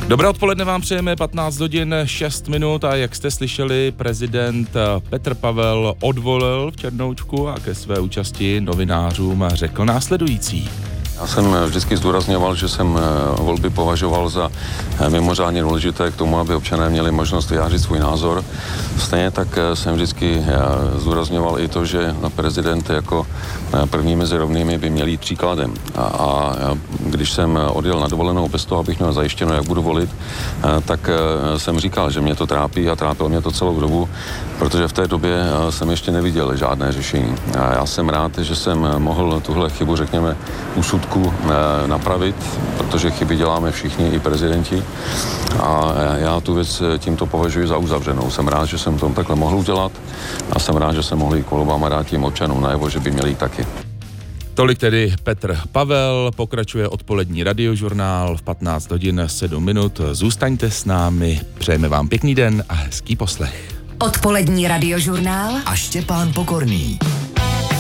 Dobré odpoledne vám přejeme, 15 hodin 6 minut a jak jste slyšeli, prezident Petr Pavel odvolil v Černoučku a ke své účasti novinářům řekl následující. Já jsem vždycky zdůrazňoval, že jsem volby považoval za mimořádně důležité k tomu, aby občané měli možnost vyjádřit svůj názor. Stejně tak jsem vždycky zdůrazňoval i to, že prezident jako první mezi rovnými by měl jít příkladem. A když jsem odjel na dovolenou bez toho, abych měl zajištěno, jak budu volit, tak jsem říkal, že mě to trápí a trápilo mě to celou dobu, protože v té době jsem ještě neviděl žádné řešení. A já jsem rád, že jsem mohl tuhle chybu, řekněme, úsudku napravit, protože chyby děláme všichni, i prezidenti. A já tu věc tímto považuji za uzavřenou. Jsem rád, že jsem to takhle mohl udělat a jsem rád, že jsem mohl i k volbám a dát tím občanům najevo, že by měli taky. Tolik tedy Petr Pavel, pokračuje odpolední radiožurnál v 15 hodin 7 minut. Zůstaňte s námi, přejeme vám pěkný den a hezký poslech. Odpolední radiožurnál a Štěpán Pokorný.